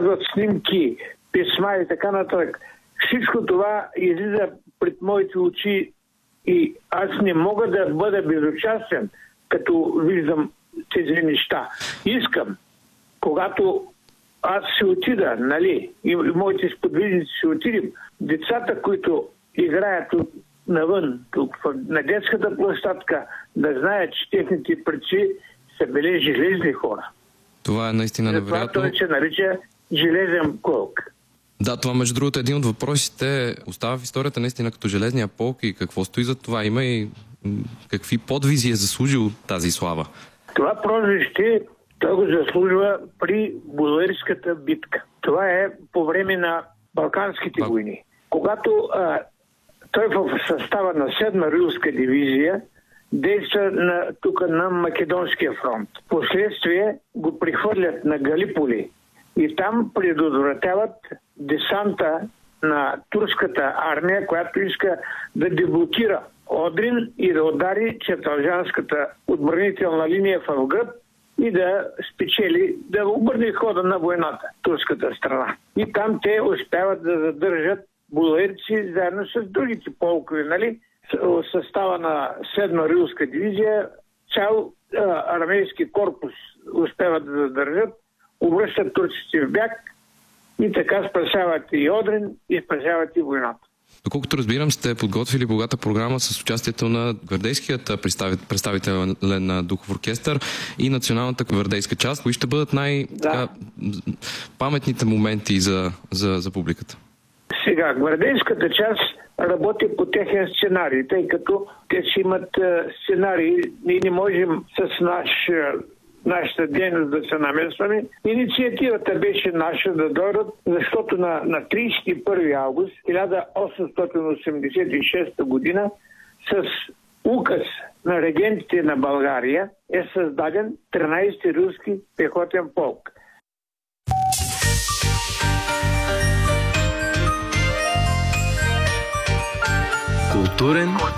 показват снимки, писма и така нататък. Всичко това излиза пред моите очи и аз не мога да бъда безучастен, като виждам тези неща. Искам, когато аз се отида, нали, и моите сподвижници се отидем, децата, които играят навън, тук, на детската площадка, да знаят, че техните предци са били железни хора. Това е наистина невероятно. Това той се нарича железен полк. Да, това между другото един от въпросите остава в историята наистина като железния полк и какво стои за това. Има и какви подвизи е заслужил тази слава? Това прозвище той го заслужва при Булгарската битка. Това е по време на Балканските войни. Когато той в състава на 7-ма Рилска дивизия действа тук на Македонския фронт. Последствие го прихвърлят на Галиполи и там предотвратяват десанта на турската армия, която иска да деблокира Одрин и да удари черталжанската отбранителна линия в гръб и да спечели, да обърне хода на войната, турската страна. И там те успяват да задържат булгарци заедно с другите полкове, нали? В състава на 7-ма Рилска дивизия цял армейски корпус успяват да задържат, обръщат турците в бяг и така спасяват и Одрин и спасяват и войната. Доколкото разбирам, сте подготвили богата програма с участието на гвардейският представителен духов оркестър и националната гвардейска част. Кои ще бъдат паметните моменти за публиката? Сега, гвардейската част работи по техен сценарий, тъй като те си имат сценарий. Ние не можем с нашата дейност да се намесваме. Инициативата беше наша да дойдат, защото на 31 август 1886 година с указ на регентите на България е създаден 13-ти Рилски пехотен полк. Културен